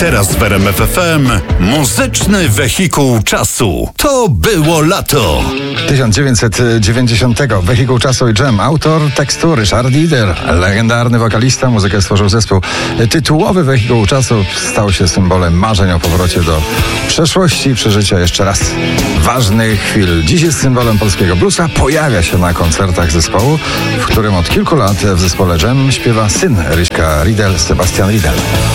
Teraz w RMF FM muzyczny wehikuł czasu. To było lato. 1990. Wehikuł czasu i Jam. Autor tekstu Richard Lider. Legendarny wokalista. Muzykę stworzył zespół. Tytułowy Wehikuł czasu stał się symbolem marzeń o powrocie do przeszłości, przeżycia jeszcze raz ważnych chwil. Dziś jest symbolem polskiego bluesa. Pojawia się na koncertach zespołu, w którym od kilku lat w zespole Jam śpiewa syn Ryśka Riedel, Sebastian Riedel.